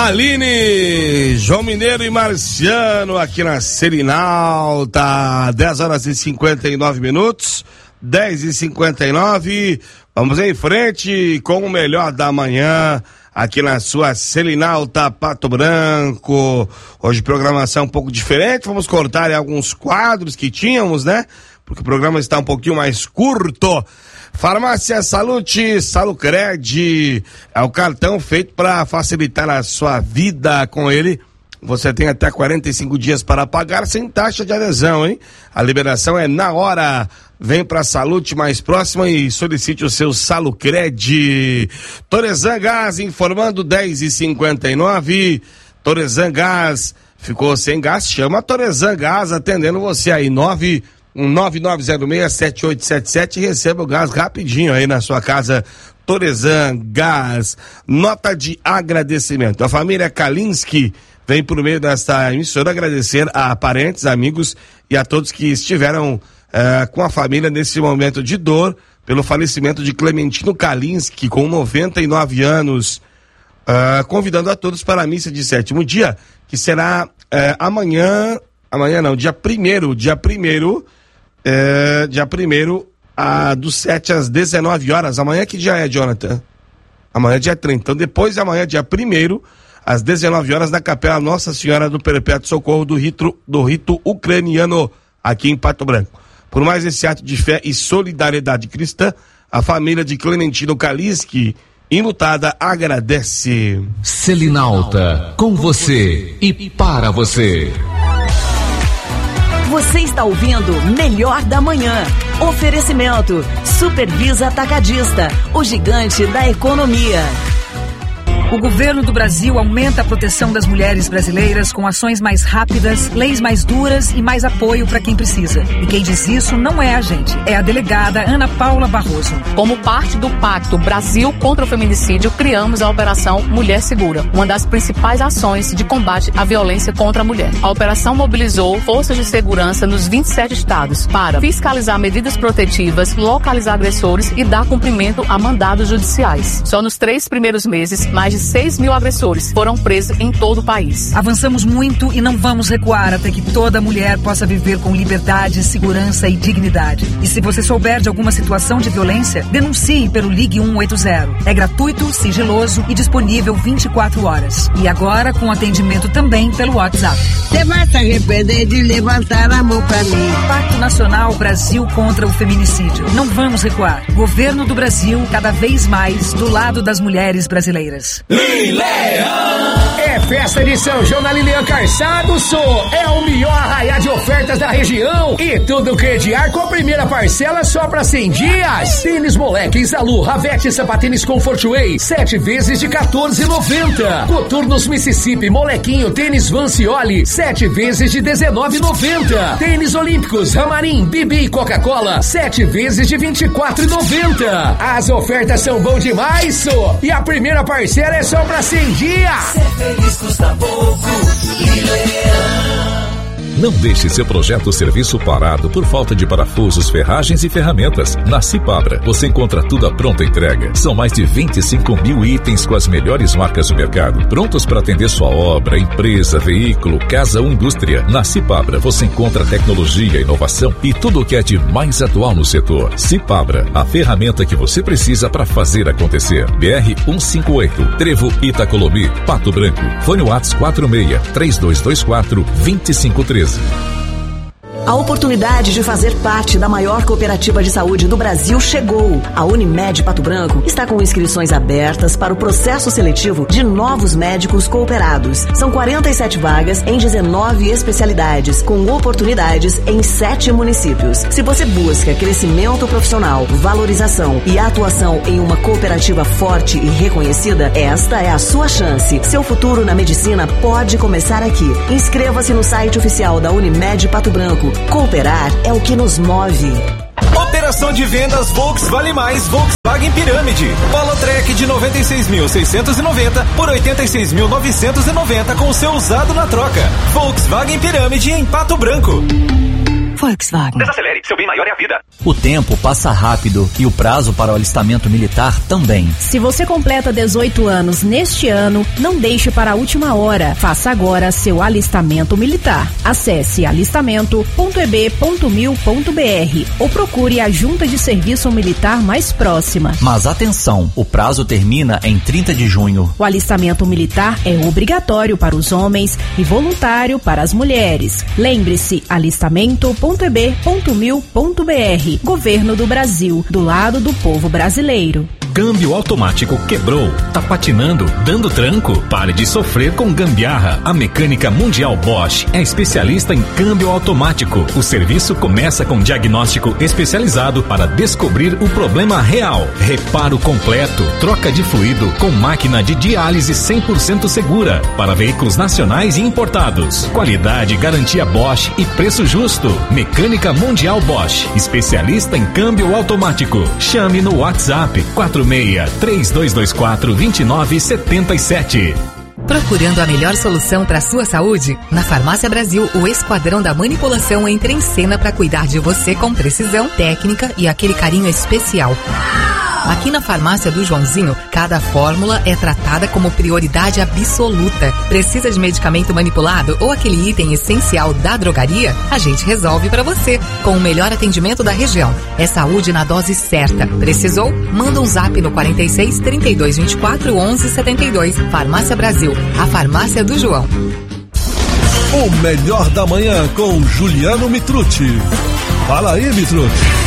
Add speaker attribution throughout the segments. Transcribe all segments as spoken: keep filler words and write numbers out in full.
Speaker 1: Aline, João Mineiro e Marciano aqui na Selinalta, dez horas e cinquenta e nove minutos, dez e cinquenta e nove, vamos em frente com o melhor da manhã aqui na sua Selinalta Pato Branco. Hoje programação um pouco diferente, vamos cortar alguns quadros que tínhamos, né? Porque o programa está um pouquinho mais curto. Farmácia Salute, Salucred, é o cartão feito para facilitar a sua vida. Com ele, você tem até quarenta e cinco dias para pagar sem taxa de adesão, hein? A liberação é na hora. Vem para a Salute mais próxima e solicite o seu Salucred. Torezan Gás informando dez e cinquenta e nove. Torezan Gás, ficou sem gás? Chama a Torezan Gás atendendo você aí, nove um nove nove zero seis sete oito sete sete e receba o gás rapidinho aí na sua casa. Torezan Gás. Nota de agradecimento. A família Kalinski vem por meio desta emissora agradecer a parentes, amigos e a todos que estiveram uh, com a família nesse momento de dor pelo falecimento de Clementino Kalinski, com noventa e nove anos, uh, convidando a todos para a missa de sétimo dia, que será uh, amanhã, amanhã não, dia primeiro, dia primeiro, É, dia primeiro, a, dos sete às dezenove horas. Amanhã que dia é, Jonathan? Amanhã é dia trinta. Então, depois de amanhã, dia primeiro, às dezenove horas, na Capela Nossa Senhora do Perpétuo Socorro do rito, do rito ucraniano, aqui em Pato Branco. Por mais esse ato de fé e solidariedade cristã, a família de Clementino Kalinski, enlutada, agradece.
Speaker 2: Selinalta, com você e para você.
Speaker 3: Você está ouvindo Melhor da Manhã. Oferecimento Supervisa Atacadista, o gigante da economia.
Speaker 4: O governo do Brasil aumenta a proteção das mulheres brasileiras com ações mais rápidas, leis mais duras e mais apoio para quem precisa. E quem diz isso não é a gente, é a delegada Ana Paula Barroso.
Speaker 5: Como parte do Pacto Brasil contra o Feminicídio, criamos a Operação Mulher Segura, uma das principais ações de combate à violência contra a mulher. A operação mobilizou forças de segurança nos vinte e sete estados para fiscalizar medidas protetivas, localizar agressores e dar cumprimento a mandados judiciais. Só nos três primeiros meses, mais de seis mil agressores foram presos em todo o país.
Speaker 4: Avançamos muito e não vamos recuar até que toda mulher possa viver com liberdade, segurança e dignidade. E se você souber de alguma situação de violência, denuncie pelo Ligue um oito zero. É gratuito, sigiloso e disponível vinte e quatro horas. E agora com atendimento também pelo WhatsApp.
Speaker 6: Você vai se arrepender de levantar a mão pra mim.
Speaker 4: Pacto Nacional Brasil contra o Feminicídio. Não vamos recuar. Governo do Brasil, cada vez mais do lado das mulheres brasileiras.
Speaker 7: Lileão! É festa de São João na Lileão Calçado Sul. É o melhor arraiá de ofertas da região. E tudo crediar com a primeira parcela só pra cem dias. Tênis moleque, Isalu, Ravete, sapatênis Comfort Way, sete vezes de quatorze reais e noventa centavos. Coturnos Mississippi, molequinho, tênis Vancioli, sete vezes de dezenove reais e noventa centavos. Tênis Olímpicos, Ramarim, Bibi e Coca-Cola, sete vezes de vinte e quatro reais e noventa centavos. As ofertas são bom demais, so. E a primeira parcela é só pra cem dias.
Speaker 8: Ser feliz custa pouco. Lileão.
Speaker 2: Não deixe seu projeto ou serviço parado por falta de parafusos, ferragens e ferramentas. Na Cipabra, você encontra tudo à pronta entrega. São mais de vinte e cinco mil itens com as melhores marcas do mercado, prontos para atender sua obra, empresa, veículo, casa ou indústria. Na Cipabra, você encontra tecnologia, inovação e tudo o que é de mais atual no setor. Cipabra, a ferramenta que você precisa para fazer acontecer. B R cento e cinquenta e oito, Trevo Itacolomi, Pato Branco. Fone WhatsApp quatro seis, três dois dois quatro, dois cinco três.
Speaker 3: A oportunidade de fazer parte da maior cooperativa de saúde do Brasil chegou. A Unimed Pato Branco está com inscrições abertas para o processo seletivo de novos médicos cooperados. São quarenta e sete vagas em dezenove especialidades, com oportunidades em sete municípios. Se você busca crescimento profissional, valorização e atuação em uma cooperativa forte e reconhecida, esta é a sua chance. Seu futuro na medicina pode começar aqui. Inscreva-se no site oficial da Unimed Pato Branco. Cooperar é o que nos move.
Speaker 9: Operação de vendas Volks Vale Mais Volkswagen Pirâmide. Polotrek de noventa e seis mil seiscentos e noventa por oitenta e seis mil novecentos e noventa com o seu usado na troca. Volkswagen Pirâmide em Pato Branco.
Speaker 10: Volkswagen.
Speaker 9: Desacelere, seu bem maior é a vida.
Speaker 11: O tempo passa rápido e o prazo para o alistamento militar também.
Speaker 12: Se você completa dezoito anos neste ano, não deixe para a última hora. Faça agora seu alistamento militar. Acesse alistamento ponto e b ponto mil ponto b r ou procure a junta de serviço militar mais próxima.
Speaker 11: Mas atenção, o prazo termina em trinta de junho.
Speaker 12: O alistamento militar é obrigatório para os homens e voluntário para as mulheres. Lembre-se, alistamento ponto e b ponto mil ponto b r. Governo do Brasil, do lado do povo brasileiro.
Speaker 13: Câmbio automático quebrou, tá patinando, dando tranco? Pare de sofrer com gambiarra. A Mecânica Mundial Bosch é especialista em câmbio automático. O serviço começa com diagnóstico especializado para descobrir o problema real. Reparo completo, troca de fluido com máquina de diálise cem por cento segura para veículos nacionais e importados. Qualidade, garantia Bosch e preço justo. Mecânica Mundial Bosch, especialista em câmbio automático. Chame no WhatsApp quatro seis três dois dois quatro dois nove sete sete.
Speaker 14: Procurando a melhor solução para a sua saúde? Na Farmácia Brasil, o Esquadrão da Manipulação entra em cena para cuidar de você com precisão, técnica e aquele carinho especial. Aqui na Farmácia do Joãozinho, cada fórmula é tratada como prioridade absoluta. Precisa de medicamento manipulado ou aquele item essencial da drogaria? A gente resolve para você, com o melhor atendimento da região. É saúde na dose certa. Precisou? Manda um zap no quarenta e seis, trinta e dois, vinte e quatro, onze, setenta e dois. Farmácia Brasil, a farmácia do João.
Speaker 15: O melhor da manhã com Juliano Mitrucci. Fala aí, Mitrucci.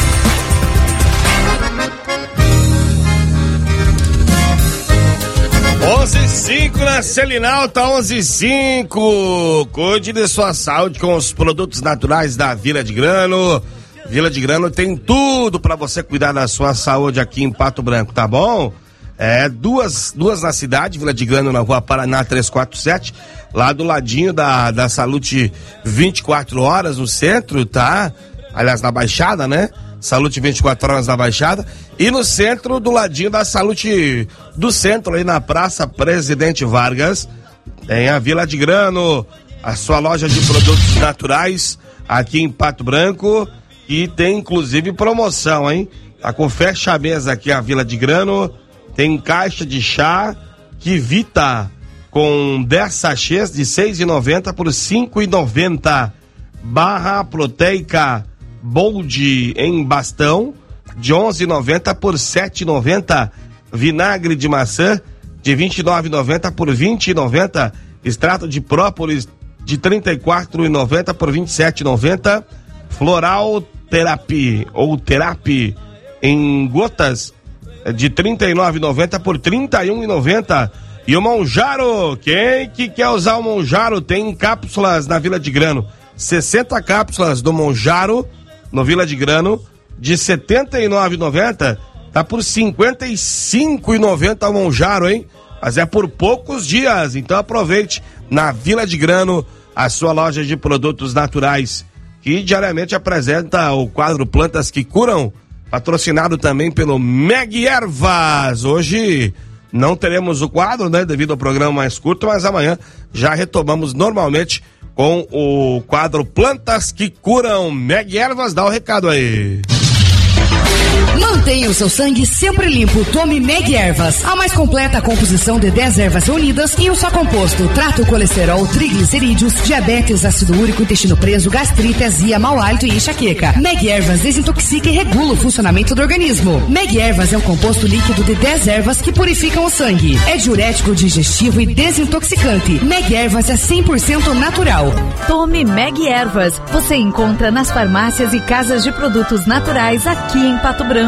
Speaker 1: onze e cinco na Selinal, tá onze e cinco. Cuide de sua saúde com os produtos naturais da Vila de Grano. Vila de Grano tem tudo para você cuidar da sua saúde aqui em Pato Branco, tá bom? É, duas, duas na cidade, Vila de Grano na Rua Paraná trezentos e quarenta e sete, lá do ladinho da, da Salute vinte e quatro horas no centro, tá? Aliás, na Baixada, né? Salute vinte e quatro horas na Baixada, e no centro, do ladinho da Salute do centro, aí na Praça Presidente Vargas, tem a Vila de Grano, a sua loja de produtos naturais aqui em Pato Branco, e tem inclusive promoção, hein? Tá com fecha-mesa aqui a Vila de Grano, tem caixa de chá que Vita com dez sachês de seis reais e noventa centavos por cinco reais e noventa centavos, barra proteica Bold em bastão de onze reais e noventa centavos por sete reais e noventa centavos, vinagre de maçã de vinte e nove reais e noventa centavos por vinte reais e noventa centavos, extrato de própolis de trinta e quatro reais e noventa centavos por vinte e sete reais e noventa centavos, floral therapy ou therapy em gotas de trinta e nove reais e noventa centavos por trinta e um reais e noventa centavos. E o Monjaro, quem que quer usar o Monjaro? Tem cápsulas na Vila de Grano, sessenta cápsulas do Monjaro no Vila de Grano, de setenta e nove reais e noventa centavos, tá por cinquenta e cinco reais e noventa centavos o Monjaro, hein? Mas é por poucos dias, então aproveite na Vila de Grano, a sua loja de produtos naturais, que diariamente apresenta o quadro Plantas que Curam, patrocinado também pelo Meg Ervas. Hoje não teremos o quadro, né, devido ao programa mais curto, mas amanhã já retomamos normalmente com o quadro Plantas que Curam. Meg Ervas, dá o recado aí.
Speaker 14: Mantenha o seu sangue sempre limpo. Tome Meg Ervas, a mais completa composição de dez ervas reunidas em um só composto. Trata o colesterol, triglicerídeos, diabetes, ácido úrico, intestino preso, gastrite, azia, mau hálito e enxaqueca. Meg Ervas desintoxica e regula o funcionamento do organismo. Meg Ervas é um composto líquido de dez ervas que purificam o sangue. É diurético, digestivo e desintoxicante. Meg Ervas é cem por cento natural.
Speaker 16: Tome Meg Ervas. Você encontra nas farmácias e casas de produtos naturais aqui em Pato Branco.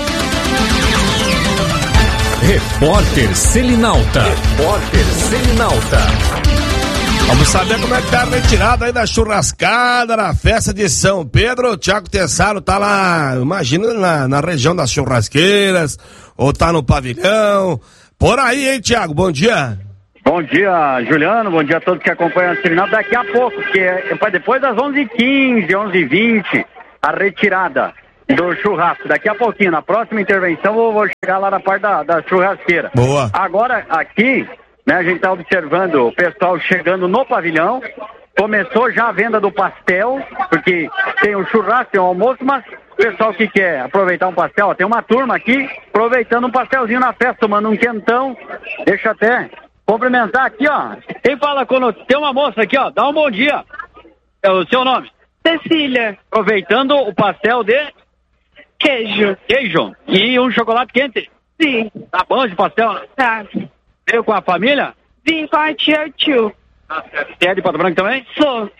Speaker 13: Repórter Selinalta.
Speaker 1: Repórter Selinalta. Vamos saber como é que tá a retirada aí da churrascada na festa de São Pedro. O Thiago Tessaro tá lá, imagina, na, na região das churrasqueiras, ou tá no pavilhão. Por aí, hein, Thiago? Bom dia.
Speaker 17: Bom dia, Juliano. Bom dia a todos que acompanham a Selinalta. Daqui a pouco, porque é depois das onze e quinze, onze e vinte, a retirada do churrasco. Daqui a pouquinho, na próxima intervenção, eu vou chegar lá na parte da, da churrasqueira.
Speaker 1: Boa.
Speaker 17: Agora, aqui, né, a gente tá observando o pessoal chegando no pavilhão, começou já a venda do pastel, porque tem o churrasco, tem o almoço, mas o pessoal que quer aproveitar um pastel, ó, tem uma turma aqui aproveitando um pastelzinho na festa, tomando um quentão. Deixa eu até cumprimentar aqui, ó. Quem fala quando tem uma moça aqui, ó, dá um bom dia. É o seu nome?
Speaker 10: Cecília.
Speaker 17: Aproveitando o pastel de
Speaker 10: queijo.
Speaker 17: Queijo. E um chocolate quente?
Speaker 10: Sim.
Speaker 17: Tá bom esse pastel?
Speaker 10: Tá.
Speaker 17: Veio com a família?
Speaker 10: Vim com a tia e o tio.
Speaker 17: Você é de Pato Branco também?
Speaker 10: Sou.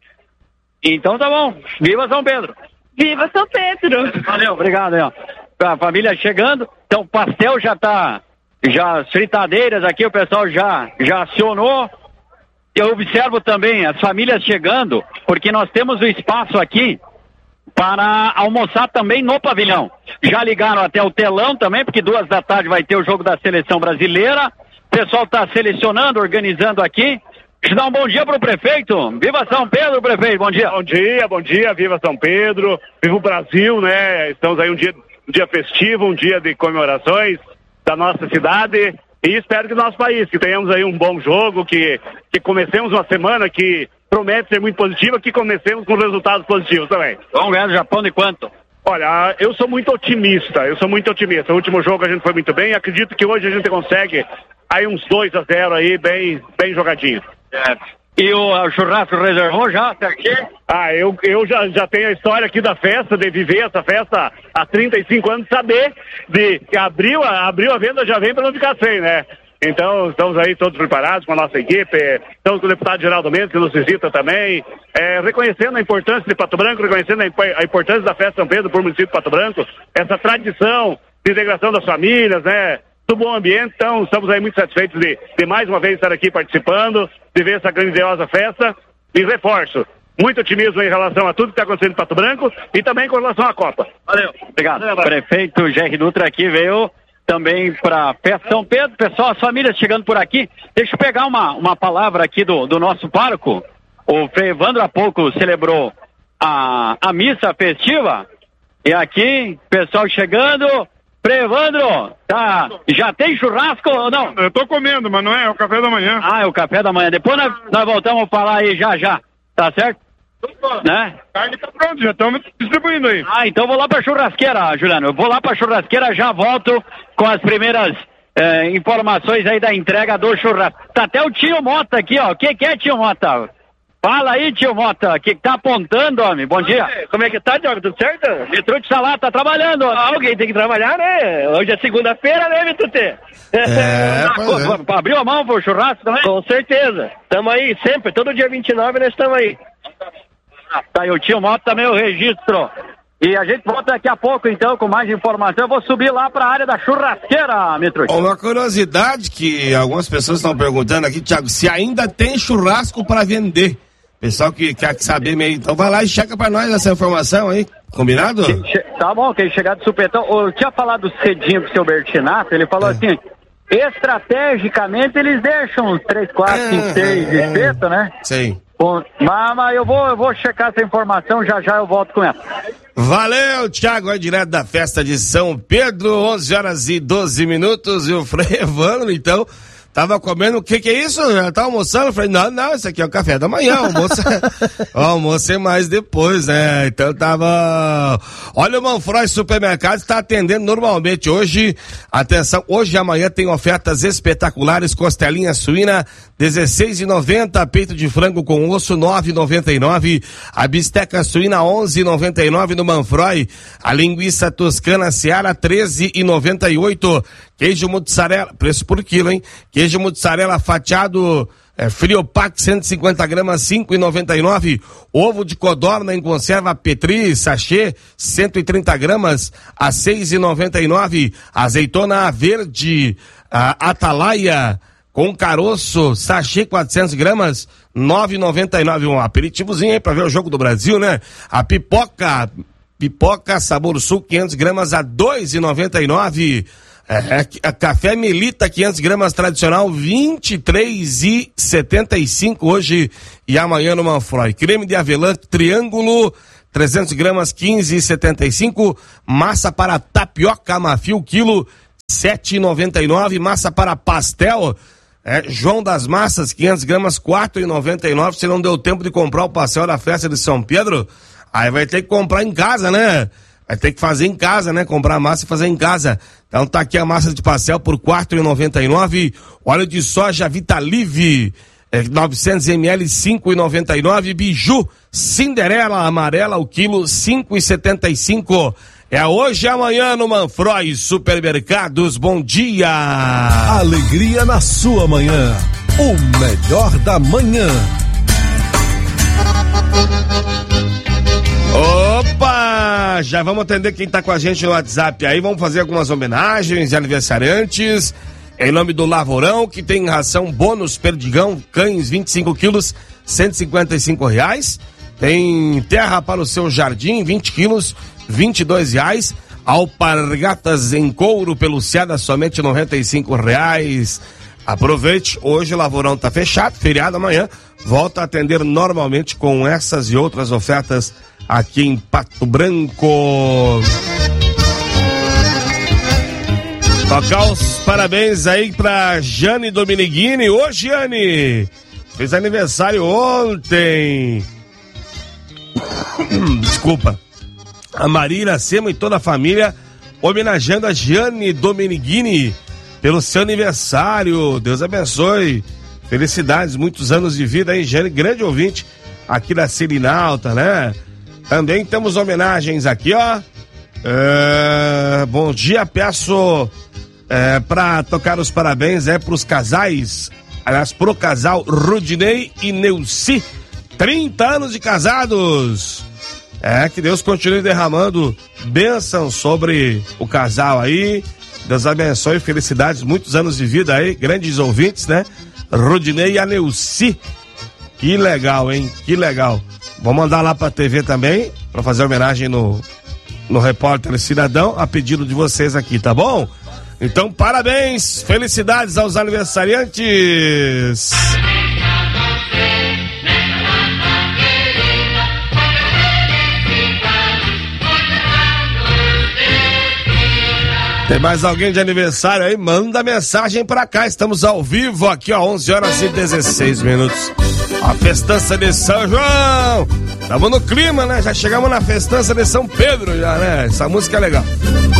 Speaker 17: Então tá bom. Viva São Pedro.
Speaker 10: Viva São Pedro.
Speaker 17: Valeu, obrigado aí, ó. A família chegando. Então o pastel já tá, já as fritadeiras aqui, o pessoal já, já acionou. Eu observo também as famílias chegando, porque nós temos o espaço aqui para almoçar também no pavilhão. Já ligaram até o telão também, porque duas da tarde vai ter o jogo da seleção brasileira. O pessoal está selecionando, organizando aqui. Deixa eu dar um bom dia para o prefeito. Viva São Pedro, prefeito, bom dia.
Speaker 18: Bom dia, bom dia, viva São Pedro, viva o Brasil, né? Estamos aí um dia, um dia festivo, um dia de comemorações da nossa cidade. E espero que o nosso país, que tenhamos aí um bom jogo, que, que comecemos uma semana que promete ser muito positiva, que comecemos com resultados positivos também.
Speaker 17: Vamos ganhar do Japão de quanto?
Speaker 18: Olha, eu sou muito otimista, eu sou muito otimista. O último jogo a gente foi muito bem, acredito que hoje a gente consegue aí uns dois a zero aí, bem, bem jogadinho.
Speaker 17: É. E o, o churrasco reservou já, certinho?
Speaker 18: Ah, eu, eu já, já tenho a história aqui da festa, de viver essa festa há trinta e cinco anos, saber de que abriu, abriu a venda, já vem para não ficar sem, né? Então, estamos aí todos preparados com a nossa equipe, estamos com o deputado Geraldo Mendes, que nos visita também, é, reconhecendo a importância de Pato Branco, reconhecendo a, a importância da festa São Pedro por município de Pato Branco, essa tradição de integração das famílias, né? Do bom ambiente, então estamos aí muito satisfeitos de, de mais uma vez estar aqui participando, de ver essa grandiosa festa, e reforço, muito otimismo em relação a tudo que está acontecendo em Pato Branco e também com relação à Copa.
Speaker 17: Valeu. Obrigado. Valeu, prefeito Jerry Dutra aqui veio também para Festa São Pedro, pessoal, as famílias chegando por aqui. Deixa eu pegar uma, uma palavra aqui do, do nosso pároco. O Frei Evandro há pouco celebrou a, a missa festiva, e aqui, pessoal chegando. Frei Evandro, tá, já tem churrasco ou não?
Speaker 19: Eu tô comendo, mas não é, é o café da manhã.
Speaker 17: Ah, é o café da manhã. Depois nós, nós voltamos a falar aí já, já. Tá certo? Né?
Speaker 19: A carne tá pronta, já estamos distribuindo aí.
Speaker 17: Ah, então vou lá pra churrasqueira, Juliano. Eu vou lá pra churrasqueira, já volto com as primeiras eh, informações aí da entrega do churrasco. Tá até o tio Mota aqui, ó. O que que é, tio Mota? Fala aí, tio Mota, que tá apontando, homem? Bom dia.
Speaker 20: Como é que tá, Diogo? Tudo certo?
Speaker 17: Vitrute Salá, tá trabalhando.
Speaker 20: Ah, alguém tem que trabalhar, né? Hoje é segunda-feira, né, Vitrute?
Speaker 1: É,
Speaker 17: é. Abriu a mão pro churrasco também?
Speaker 20: Com certeza. Tamo aí sempre, todo dia vinte e nove nós estamos aí.
Speaker 17: Tá aí, o tio Mota também, o registro. E a gente volta daqui a pouco, então, com mais informação. Eu vou subir lá pra área da churrasqueira, Mitrute.
Speaker 1: Uma curiosidade que algumas pessoas estão perguntando aqui, Thiago, se ainda tem churrasco para vender. Pessoal que quer saber meio, então vai lá e checa pra nós essa informação aí, combinado?
Speaker 17: Che- tá bom, quem chegar de supetão, eu tinha falado cedinho pro seu Bertinato, ele falou é. assim, estrategicamente eles deixam uns três, quatro, cinco, seis de espeto, né?
Speaker 1: Sim.
Speaker 17: Bom, mas, mas eu vou, eu vou checar essa informação, já já eu volto com ela.
Speaker 1: Valeu, Thiago, é direto da festa de São Pedro, onze horas e doze minutos, e o Frei Evandro, então... Tava comendo, o que que é isso? Já tá almoçando? Eu falei, não, não, isso aqui é o café da manhã, almoço, almoço é mais depois, né? Então tava... Olha, o Manfroy Supermercado está atendendo normalmente hoje, atenção, hoje e amanhã tem ofertas espetaculares, costelinha suína, dezesseis reais e noventa centavos, peito de frango com osso, nove reais e noventa e nove centavos, a bisteca suína, onze reais e noventa e nove centavos no Manfroy, a linguiça toscana Seara, treze reais e noventa e oito centavos, queijo mussarela, preço por quilo, hein? Queijo mussarela fatiado, é, Friopac, cento e cinquenta gramas, cinco reais e noventa e nove centavos. Ovo de codorna em conserva Petri, sachê, cento e trinta gramas, a seis reais e noventa e nove centavos. Azeitona verde, a Atalaia, com caroço, sachê, quatrocentas gramas, nove reais e noventa e nove centavos. Um aperitivozinho aí pra ver o jogo do Brasil, né? A pipoca, pipoca Sabor Sul, quinhentas gramas, a dois reais e noventa e nove centavos. É, a café Melita, quinhentas gramas tradicional, vinte e três reais e setenta e cinco centavos hoje e amanhã no Manfroy. Creme de avelã Triângulo, trezentas gramas, quinze reais e setenta e cinco centavos. Massa para tapioca Mafio, quilo, sete reais e noventa e nove centavos. Massa para pastel, É, João das Massas, quinhentas gramas, quatro reais e noventa e nove centavos. Se não deu tempo de comprar o pastel da festa de São Pedro, aí vai ter que comprar em casa, né? Vai ter que fazer em casa, né? Comprar massa e fazer em casa. Então tá aqui a massa de pastel por quatro reais e noventa e nove centavos. Óleo de soja Vitalive, é, novecentos mililitros, cinco reais e noventa e nove centavos. Biju Cinderela amarela, o quilo, cinco reais e setenta e cinco centavos. É hoje e amanhã no Manfroy Supermercados. Bom dia!
Speaker 15: Alegria na sua manhã. O melhor da manhã.
Speaker 1: Opa! Já vamos atender quem tá com a gente no WhatsApp aí. Vamos fazer algumas homenagens de aniversariantes. Em nome do Lavorão, que tem ração bônus Perdigão, cães vinte e cinco quilos, cento e cinquenta e cinco reais. Tem terra para o seu jardim, vinte quilos, vinte e dois reais. Alpargatas em couro pelo Seada, somente noventa e cinco reais. Aproveite, hoje o Lavorão tá fechado, feriado amanhã. Volta a atender normalmente com essas e outras ofertas aqui em Pato Branco. Tocar os parabéns aí pra Jane Dominiguini. Ô, Jane, fez aniversário ontem. Desculpa. A Marília Sema e toda a família homenageando a Jane Dominiguini pelo seu aniversário. Deus abençoe. Felicidades, muitos anos de vida aí, Jane, grande ouvinte aqui da Selinalta, né? Também temos homenagens aqui, ó. É, bom dia, peço é, pra tocar os parabéns é pros casais, aliás, pro casal Rudinei e Neuci, trinta anos de casados. É, que Deus continue derramando bênção sobre o casal aí. Deus abençoe, felicidades, muitos anos de vida aí, grandes ouvintes, né? Rudinei e a Neuci. Que legal, hein? Que legal. Vou mandar lá pra T V também, pra fazer homenagem no, no Repórter Cidadão, a pedido de vocês aqui, tá bom? Então, parabéns, felicidades aos aniversariantes. Tem mais alguém de aniversário aí? Manda mensagem pra cá. Estamos ao vivo aqui, ó, onze horas e dezesseis minutos. A festança de São João. Estamos no clima, né? Já chegamos na festança de São Pedro, já, né? Essa música é legal.